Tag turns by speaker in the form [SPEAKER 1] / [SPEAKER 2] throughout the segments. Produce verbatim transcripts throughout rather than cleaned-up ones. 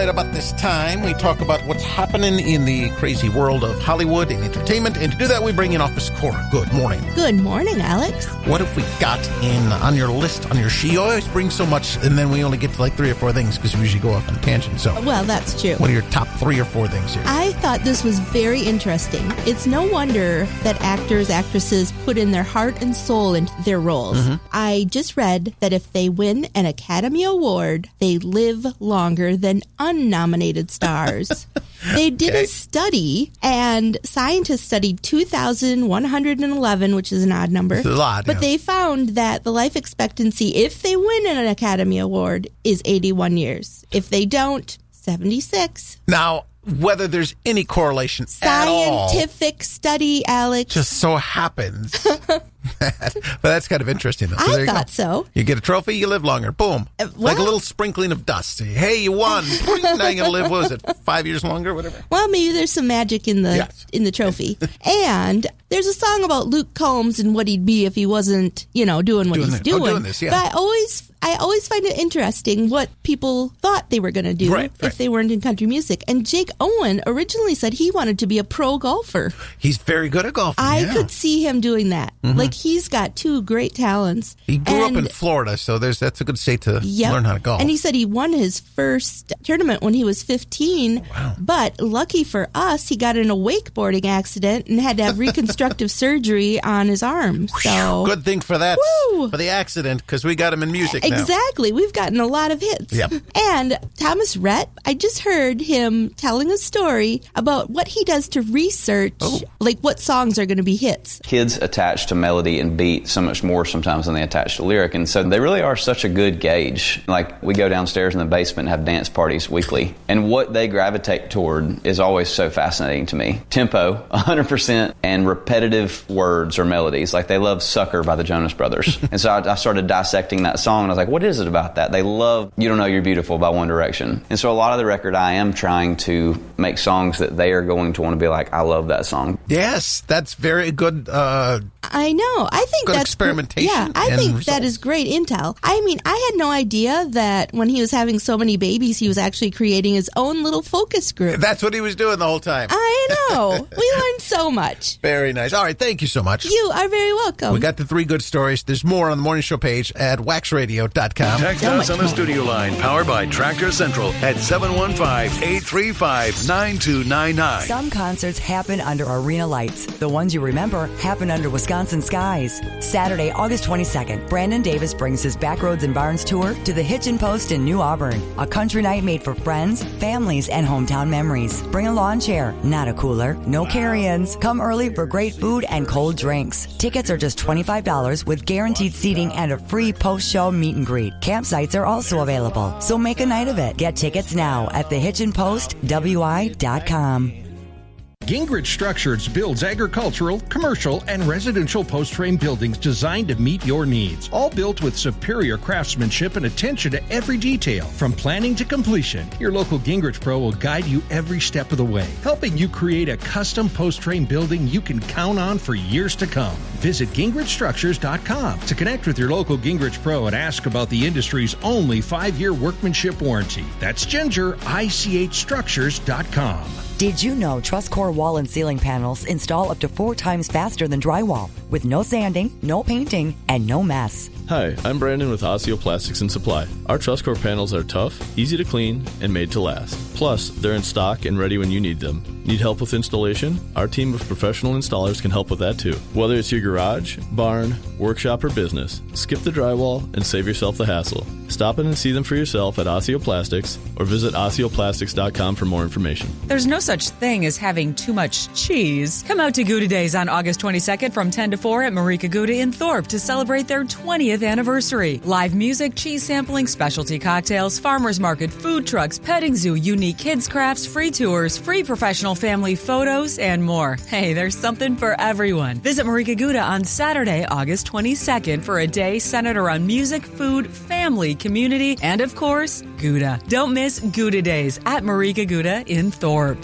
[SPEAKER 1] about this time, we talk about what's happening in the crazy world of Hollywood and entertainment. And to do that, we bring in Office Cora. Good morning.
[SPEAKER 2] Good morning, Alex.
[SPEAKER 1] What have we got in on your list, on your sheet? You always bring so much, and then we only get to like three or four things because we usually go off on tangents. So,
[SPEAKER 2] well, that's true.
[SPEAKER 1] What are your top three or four things here?
[SPEAKER 2] I thought this was very interesting. It's no wonder that actors, actresses put in their heart and soul into their roles. Mm-hmm. I just read that if they win an Academy Award, they live longer than unnominated stars. They did okay. a study, and scientists studied two thousand one hundred eleven, which is an odd number.
[SPEAKER 1] It's a lot,
[SPEAKER 2] but
[SPEAKER 1] yeah.
[SPEAKER 2] they found that the life expectancy, if they win an Academy Award, is eighty-one years. If they don't, seventy-six.
[SPEAKER 1] Now, whether there's any correlation at all.
[SPEAKER 2] Scientific study, Alex.
[SPEAKER 1] Just so happens. that, but that's kind of interesting, though. So
[SPEAKER 2] I
[SPEAKER 1] there you
[SPEAKER 2] thought
[SPEAKER 1] go.
[SPEAKER 2] so.
[SPEAKER 1] You get a trophy, you live longer. Boom.
[SPEAKER 2] Uh, well,
[SPEAKER 1] like a little sprinkling of dust. Hey, you won. Now you're going to live, what was it, five years longer, whatever?
[SPEAKER 2] Well, maybe there's some magic in the
[SPEAKER 1] yes.
[SPEAKER 2] in the trophy. And there's a song about Luke Combs and what he'd be if he wasn't, you know, doing what
[SPEAKER 1] doing
[SPEAKER 2] he's
[SPEAKER 1] this.
[SPEAKER 2] doing.
[SPEAKER 1] Oh, doing this, yeah.
[SPEAKER 2] But I always I always find it interesting what people thought they were going to do
[SPEAKER 1] right,
[SPEAKER 2] if
[SPEAKER 1] right.
[SPEAKER 2] they weren't in country music. And Jake Owen originally said he wanted to be a pro golfer.
[SPEAKER 1] He's very good at golfing.
[SPEAKER 2] I
[SPEAKER 1] yeah.
[SPEAKER 2] could see him doing that.
[SPEAKER 1] Mm-hmm.
[SPEAKER 2] Like, he's got two great talents.
[SPEAKER 1] He grew
[SPEAKER 2] and,
[SPEAKER 1] up in Florida, so there's that's a good state to
[SPEAKER 2] yep.
[SPEAKER 1] learn how to golf.
[SPEAKER 2] And he said he won his first tournament when he was fifteen.
[SPEAKER 1] Wow.
[SPEAKER 2] But lucky for us, he got in a wakeboarding accident and had to have reconstructive surgery on his arm. So
[SPEAKER 1] good thing for that,
[SPEAKER 2] Woo!
[SPEAKER 1] for the accident, because we got him in music now.
[SPEAKER 2] Exactly. We've gotten a lot of hits.
[SPEAKER 1] Yep.
[SPEAKER 2] And Thomas Rhett, I just heard him telling a story about what he does to research,
[SPEAKER 1] oh.
[SPEAKER 2] like what songs are going to be hits.
[SPEAKER 3] Kids attach to melody and beat so much more sometimes than they attach to lyric, and so they really are such a good gauge. Like, we go downstairs in the basement and have dance parties weekly, and what they gravitate toward is always so fascinating to me. Tempo, one hundred percent, and repetitive words or melodies. Like, they love Sucker by the Jonas Brothers. And so I, I started dissecting that song, and I was like, what is it about that? They love You Don't Know You're Beautiful by One Direction. And so a lot of the record, I am trying to make songs that they are going to want to be like, I love that song.
[SPEAKER 1] Yes, that's very good. Uh,
[SPEAKER 2] I know. I think
[SPEAKER 1] good
[SPEAKER 2] that's
[SPEAKER 1] experimentation.
[SPEAKER 2] Yeah, I
[SPEAKER 1] and
[SPEAKER 2] think
[SPEAKER 1] results.
[SPEAKER 2] that is great intel. I mean, I had no idea that when he was having so many babies, he was actually creating his own little focus group.
[SPEAKER 1] That's what he was doing the whole time.
[SPEAKER 2] I know. We learned so much.
[SPEAKER 1] Very nice. All right, thank you so much.
[SPEAKER 2] You are very welcome.
[SPEAKER 1] We got the three good stories. There's more on the morning show page at wax radio dot com.
[SPEAKER 4] Text
[SPEAKER 2] So
[SPEAKER 4] us on the
[SPEAKER 2] more.
[SPEAKER 4] studio line, powered by Tractor Central, at seven one five, eight three five, nine two nine nine.
[SPEAKER 5] Some concerts happen under arena lights. The ones you remember happen under Wisconsin skies. Saturday, August twenty-second, Brandon Davis brings his Backroads and Barns tour to the Hitchin Post in New Auburn. A country night made for friends, families, and hometown memories. Bring a lawn chair, not a cooler. No carry-ins. Come early for great food and cold drinks. Tickets are just twenty-five dollars with guaranteed seating and a free post-show meet and greet. Campsites are also available, so make a night of it. Get tickets now at the hitchin post w i dot com.
[SPEAKER 6] Gingrich Structures builds agricultural, commercial, and residential post-frame buildings designed to meet your needs. All built with superior craftsmanship and attention to every detail. From planning to completion, your local Gingrich Pro will guide you every step of the way, helping you create a custom post-frame building you can count on for years to come. Visit gingrich structures dot com to connect with your local Gingrich Pro and ask about the industry's only five-year workmanship warranty. That's Ginger, I C H structures dot com.
[SPEAKER 5] Did you know TrustCore wall and ceiling panels install up to four times faster than drywall with no sanding, no painting, and no mess?
[SPEAKER 7] Hi, I'm Brandon with Osseo Plastics and Supply. Our TrustCore panels are tough, easy to clean, and made to last. Plus, they're in stock and ready when you need them. Need help with installation? Our team of professional installers can help with that too. Whether it's your garage, barn, workshop, or business, skip the drywall and save yourself the hassle. Stop in and see them for yourself at Osseo Plastics or visit osseo plastics dot com for more information.
[SPEAKER 8] There's no such thing as having too much cheese. Come out to Gouda Days on August twenty-second from ten to four at Marika Gouda in Thorpe to celebrate their twentieth anniversary. Live music, cheese sampling, specialty cocktails, farmers market, food trucks, petting zoo, unique kids crafts, free tours, free professional family photos, and more. Hey, there's something for everyone. Visit Marika Gouda on Saturday, August twenty-second for a day centered around music, food, family, community, and of course, Gouda. Don't miss Gouda Days at Marika Gouda in Thorpe.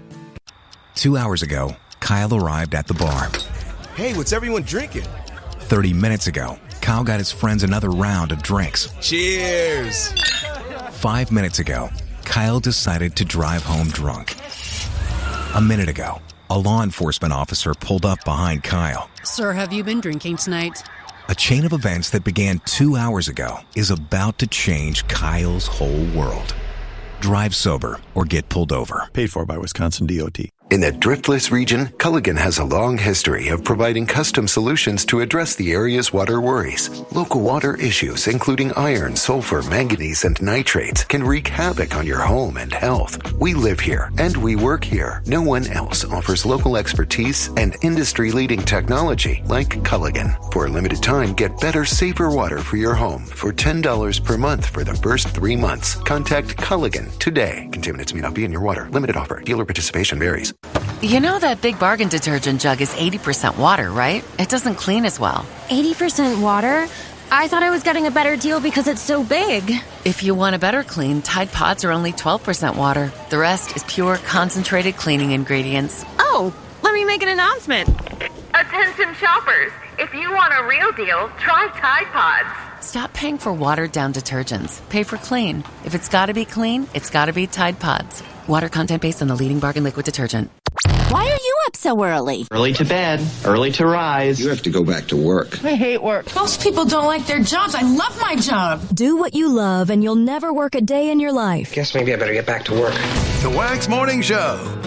[SPEAKER 9] Two hours ago, Kyle arrived at the bar.
[SPEAKER 10] Hey, what's everyone drinking?
[SPEAKER 9] Thirty minutes ago, Kyle got his friends another round of drinks.
[SPEAKER 10] Cheers!
[SPEAKER 9] Five minutes ago, Kyle decided to drive home drunk. A minute ago, a law enforcement officer pulled up behind Kyle.
[SPEAKER 11] Sir, have you been drinking tonight?
[SPEAKER 9] A chain of events that began two hours ago is about to change Kyle's whole world. Drive sober or get pulled over.
[SPEAKER 12] Paid for by Wisconsin D O T.
[SPEAKER 13] In the Driftless region, Culligan has a long history of providing custom solutions to address the area's water worries. Local water issues, including iron, sulfur, manganese, and nitrates, can wreak havoc on your home and health. We live here, and we work here. No one else offers local expertise and industry-leading technology like Culligan. For a limited time, get better, safer water for your home for ten dollars per month for the first three months. Contact Culligan today. Contaminants may not be in your water. Limited offer. Dealer participation varies.
[SPEAKER 14] You know that Big Bargain detergent jug is eighty percent water, right? It doesn't clean as well.
[SPEAKER 15] eighty percent water? I thought I was getting a better deal because it's so big.
[SPEAKER 14] If you want a better clean, Tide Pods are only twelve percent water. The rest is pure, concentrated cleaning ingredients.
[SPEAKER 15] Oh, let me make an announcement.
[SPEAKER 16] Attention shoppers, if you want a real deal, try Tide Pods.
[SPEAKER 14] Stop paying for watered-down detergents. Pay for clean. If it's gotta be clean, it's gotta be Tide Pods. Water content based on the leading bargain liquid detergent.
[SPEAKER 17] Why are you up so early?
[SPEAKER 18] Early to bed, early to rise.
[SPEAKER 19] You have to go back to work.
[SPEAKER 20] I hate work.
[SPEAKER 21] Most people don't like their jobs. I love my job.
[SPEAKER 22] Do what you love and you'll never work a day in your life.
[SPEAKER 23] Guess maybe I better get back to work.
[SPEAKER 4] The Wags Morning Show.